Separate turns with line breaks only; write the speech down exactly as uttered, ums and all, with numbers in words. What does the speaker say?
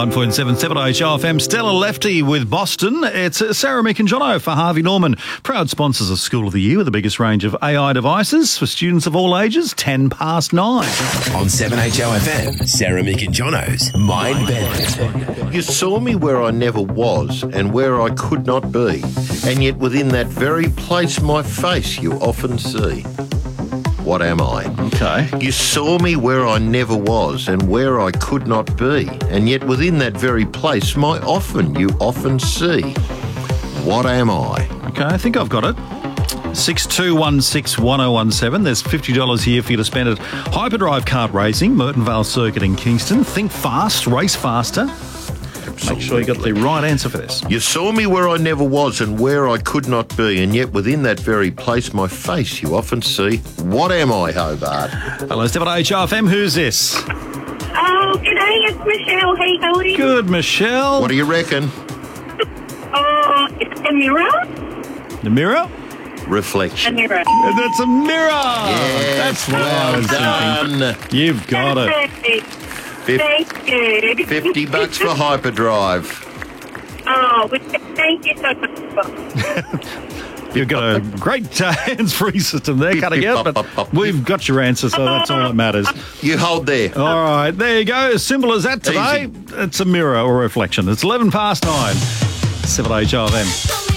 ninety-nine point seven, seven H O F M. Stella Lefty with Boston. It's Sarah, Mick and Jono for Harvey Norman. Proud sponsors of School of the Year with the biggest range of A I devices for students of all ages. ten past nine.
On seven H O F M, Sarah, Mick and Jono's Mind Bend.
You saw me where I never was and where I could not be, and yet within that very place my face you often see. What am I?
Okay.
You saw me where I never was and where I could not be, and yet within that very place my often you often see. What am I?
Okay, I think I've got it. six two one six, one oh one seven. There's fifty dollars here for you to spend at Hyperdrive Kart Racing, Mertonvale Circuit in Kingston. Think fast, race faster. Make sure you got the right answer for this.
You saw me where I never was and where I could not be, and yet within that very place my face you often see. What am I, Hobart?
Hello, seven H O F M. Who's this?
Oh, g'day, it's Michelle. How you going?
Good, Michelle.
What do you reckon?
Oh, it's a mirror.
The mirror?
A
Reflection.
mirror.
And that's a mirror.
Yes,
That's what I was
well
thinking. You've got it.
Perfect.
Fif-
Thank you.
Fifty bucks for Hyperdrive.
Oh, well, thank you so much.
You've got a great uh, hands-free system there, cutting out, but we've got your answer, so that's all that matters.
You hold there.
All right, there you go. As simple as that today.
Easy.
It's a mirror or reflection. It's eleven past nine. seven H O F M.